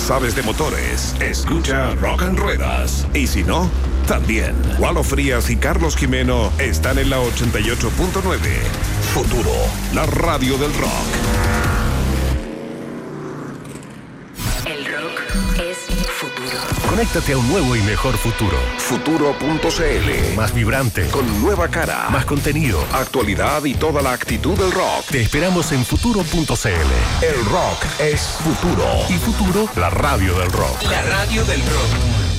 sabes de motores, escucha Rock and Ruedas. Y si no, también. Walo Frías y Carlos Jimeno están en la 88.9. Futuro, la radio del rock. El rock es futuro. Conéctate a un nuevo y mejor futuro. Futuro.cl. Más vibrante. Con nueva cara. Más contenido. Actualidad y toda la actitud del rock. Te esperamos en Futuro.cl. El rock es futuro. Y Futuro, la radio del rock. La radio del rock.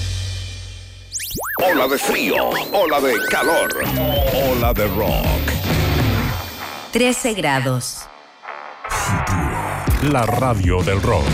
Ola de frío. Ola de calor. Ola de rock. 13 grados. Futuro, la radio del rock.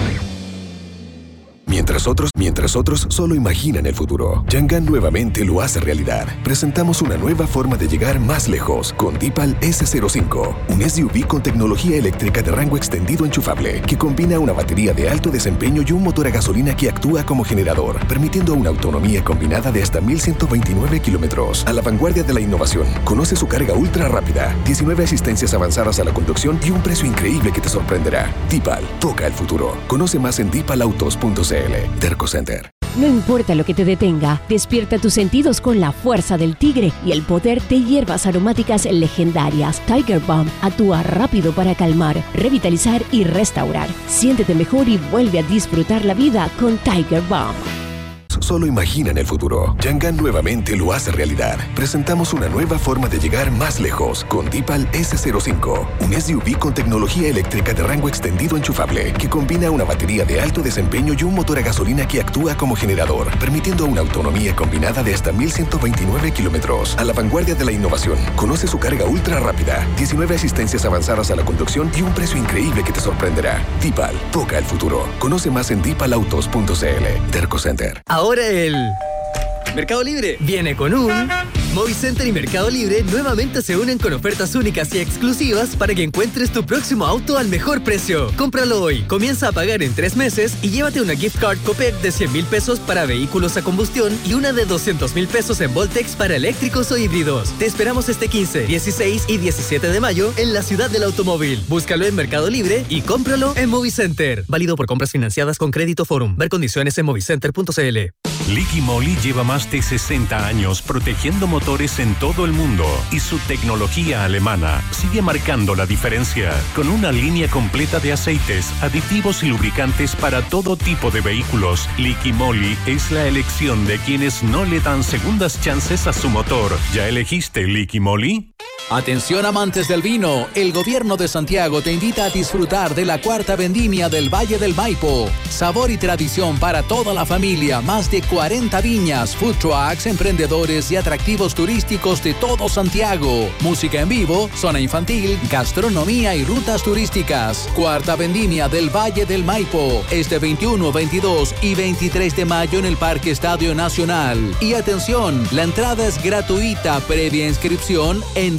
Mientras otros solo imaginan el futuro, Yangan nuevamente lo hace realidad. Presentamos una nueva forma de llegar más lejos con Deepal S05, un SUV con tecnología eléctrica de rango extendido enchufable que combina una batería de alto desempeño y un motor a gasolina que actúa como generador, permitiendo una autonomía combinada de hasta 1.129 kilómetros. A la vanguardia de la innovación, conoce su carga ultra rápida, 19 asistencias avanzadas a la conducción y un precio increíble que te sorprenderá. Deepal, toca el futuro. Conoce más en deepalautos.cl. Derco Center. No importa lo que te detenga, despierta tus sentidos con la fuerza del tigre y el poder de hierbas aromáticas legendarias. Tiger Balm actúa rápido para calmar, revitalizar y restaurar. Siéntete mejor y vuelve a disfrutar la vida con Tiger Balm. Solo imaginan el futuro. Yangan nuevamente lo hace realidad. Presentamos una nueva forma de llegar más lejos con Deepal S05, un SUV con tecnología eléctrica de rango extendido enchufable que combina una batería de alto desempeño y un motor a gasolina que actúa como generador, permitiendo una autonomía combinada de hasta 1.129 kilómetros. A la vanguardia de la innovación, conoce su carga ultra rápida, 19 asistencias avanzadas a la conducción y un precio increíble que te sorprenderá. Deepal, toca el futuro. Conoce más en deepalautos.cl. Derco Center. Ahora el Mercado Libre viene con un Movicenter y Mercado Libre nuevamente se unen con ofertas únicas y exclusivas para que encuentres tu próximo auto al mejor precio. Cómpralo hoy, comienza a pagar en 3 meses y llévate una gift card Copec de 100,000 pesos para vehículos a combustión y una de 200,000 pesos en Voltex para eléctricos o híbridos. Te esperamos este 15, 16 y 17 de mayo en la ciudad del automóvil. Búscalo en Mercado Libre y cómpralo en Movicenter. Válido por compras financiadas con Crédito Forum. Ver condiciones en movicenter.cl. Liqui Moly lleva más de 60 años protegiendo motores en todo el mundo y su tecnología alemana sigue marcando la diferencia con una línea completa de aceites, aditivos y lubricantes para todo tipo de vehículos. Liqui Moly es la elección de quienes no le dan segundas chances a su motor. ¿Ya elegiste Liqui Moly? Atención amantes del vino, el gobierno de Santiago te invita a disfrutar de la 4ª vendimia del Valle del Maipo. Sabor y tradición para toda la familia, más de 40 viñas, food trucks, emprendedores y atractivos turísticos de todo Santiago. Música en vivo, zona infantil, gastronomía y rutas turísticas. 4ª vendimia del Valle del Maipo, este 21, 22 y 23 de mayo en el Parque Estadio Nacional. Y atención, la entrada es gratuita, previa inscripción en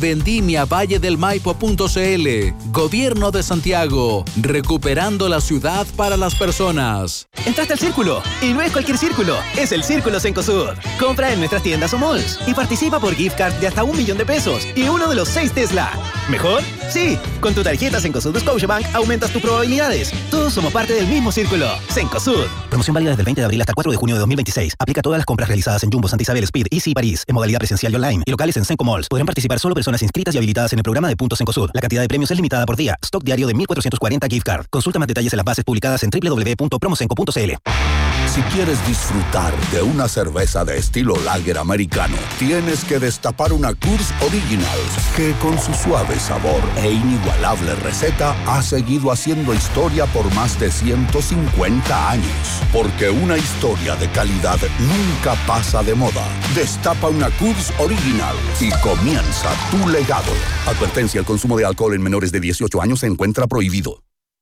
vendimiavalledelmaipo.cl. Gobierno de Santiago, recuperando la ciudad para las personas. Entraste al Círculo, y no es cualquier círculo, es el Círculo Cencosud. Compra en nuestras tiendas o malls y participa por gift card de hasta 1 millón de pesos y uno de los 6 Tesla. ¿Mejor? Sí, con tu tarjeta Cencosud Scotiabank aumentas tus probabilidades. Todos somos parte del mismo círculo. Cencosud. Promoción válida desde el 20 de abril hasta el 4 de junio de 2026. Aplica a todas las compras realizadas en Jumbo, Santa Isabel, Speed, Easy y París, en modalidad presencial y online, y locales en Cenco Malls. Podrán participar solo personas inscritas y habilitadas en el programa de Puntos Cencosud. La cantidad de premios es limitada por día. Stock diario de 1.440 gift card. Consulta más detalles en las bases publicadas en www.promocenco.cl. Si quieres disfrutar de una cerveza de estilo lager americano, tienes que destapar una Coors Originals, que con su suave sabor e inigualable receta ha seguido haciendo historia por más de 150 años. Porque una historia de calidad nunca pasa de moda. Destapa una Coors Original y comienza tu legado. Advertencia: el consumo de alcohol en menores de 18 años se encuentra prohibido.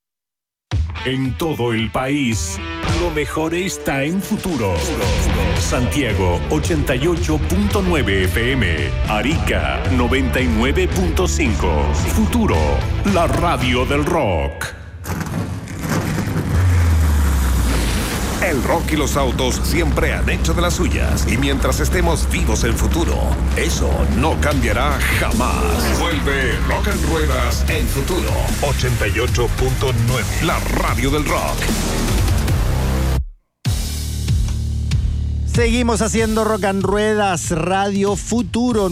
En todo el país, lo mejor está en Futuro. Santiago 88.9 FM, Arica 99.5. Futuro, la radio del rock. El rock y los autos siempre han hecho de las suyas. Y mientras estemos vivos en Futuro, eso no cambiará jamás. Vuelve Rock and Ruedas en Futuro 88.9. La radio del rock. Seguimos haciendo Rock and Ruedas, Radio Futuro,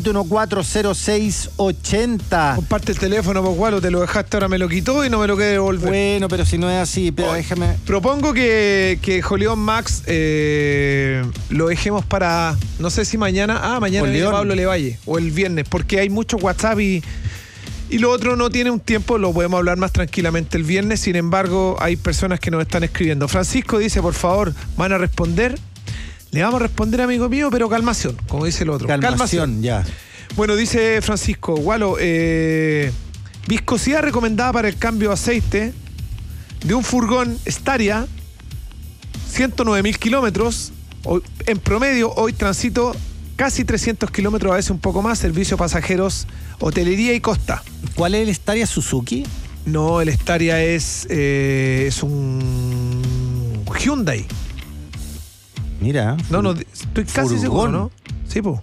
97140680. Comparte el teléfono, pues, Gualo, te lo dejaste, ahora me lo quitó y no me lo quedé devolver. Bueno, pero si no es así, pero déjame... Propongo que Joleón Max lo dejemos para, no sé si mañana viene Pablo Levalle, o el viernes, porque hay mucho WhatsApp y lo otro no tiene un tiempo, lo podemos hablar más tranquilamente el viernes. Sin embargo, hay personas que nos están escribiendo. Francisco dice, por favor, ¿van a responder? Le vamos a responder, amigo mío, pero calmación, como dice el otro. Calmación, ya. Bueno, dice Francisco, Gualo, viscosidad recomendada para el cambio de aceite de un furgón Staria, 109.000 kilómetros. En promedio, hoy transito casi 300 kilómetros, a veces un poco más, servicio pasajeros, hotelería y costa. ¿Cuál es el Staria Suzuki? No, el Staria es un Hyundai. Mira. No, estoy casi seguro, ¿no? Sí, po.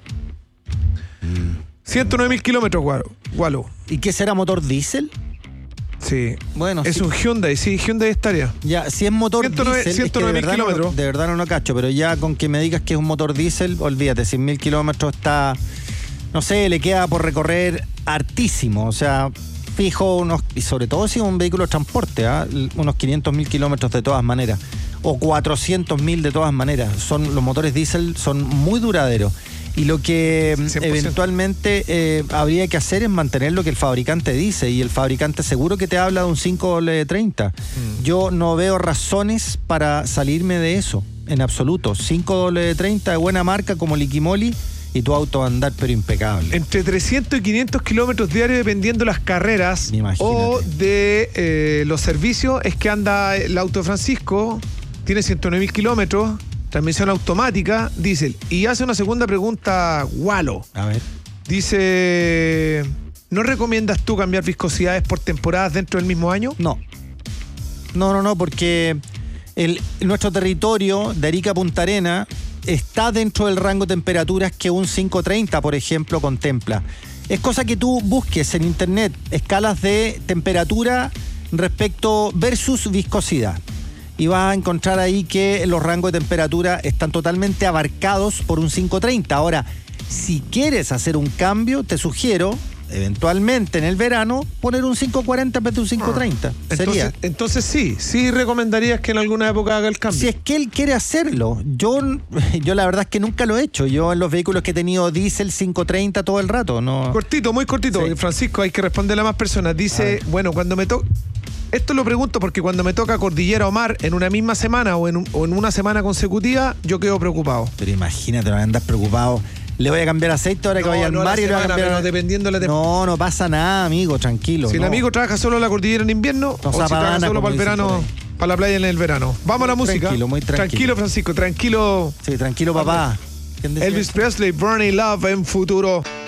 109.000 kilómetros, Gualo. ¿Y qué será, motor diésel? Sí. Bueno, es un Hyundai, sí, Hyundai Staria. Ya, si es motor diésel, 109.000 kilómetros. De verdad no lo cacho, pero ya con que me digas que es un motor diésel, olvídate, 100.000 kilómetros está, no sé, le queda por recorrer hartísimo, o sea, fijo y sobre todo si es un vehículo de transporte, unos 500.000 kilómetros de todas maneras, o 400.000 de todas maneras. Los motores diésel son muy duraderos. Y lo que 100%. Eventualmente habría que hacer es mantener lo que el fabricante dice, y el fabricante seguro que te habla de un 5W30. Yo no veo razones para salirme de eso, en absoluto. 5W30 de buena marca como Liquimoli y tu auto va a andar pero impecable. Entre 300 y 500 kilómetros diarios dependiendo de las carreras o de los servicios es que anda el auto de Francisco. Tiene 109.000 kilómetros. Transmisión automática, diésel. Y hace una segunda pregunta, Gualo. A ver. Dice, ¿no recomiendas tú cambiar viscosidades por temporadas dentro del mismo año? No, porque nuestro territorio de Arica a Punta Arenas está dentro del rango de temperaturas que un 530, por ejemplo, contempla. Es cosa que tú busques en internet escalas de temperatura respecto versus viscosidad. Y vas a encontrar ahí que los rangos de temperatura están totalmente abarcados por un 530. Ahora, si quieres hacer un cambio, te sugiero, eventualmente en el verano, poner un 540 en vez de un 530. Entonces sí recomendarías que en alguna época haga el cambio. Si es que él quiere hacerlo. Yo la verdad es que nunca lo he hecho. Yo en los vehículos que he tenido diésel 530 todo el rato. No. Cortito, muy cortito. Sí. Francisco, hay que responderle a más personas. Dice, bueno, cuando me toca... Esto lo pregunto porque cuando me toca Cordillera o Mar en una misma semana o en una semana consecutiva, yo quedo preocupado. Pero imagínate, no andas preocupado. Le voy a cambiar aceite ahora que vaya al mar y le voy a cambiar... dependiendo de la temporada. No pasa nada, amigo, tranquilo. Si el amigo trabaja solo la Cordillera en invierno, o si trabaja solo para el verano, para la playa en el verano. Vamos a la música. Muy tranquilo, Francisco, tranquilo. Sí, tranquilo, papá. Elvis Presley, Burning Love en Futuro.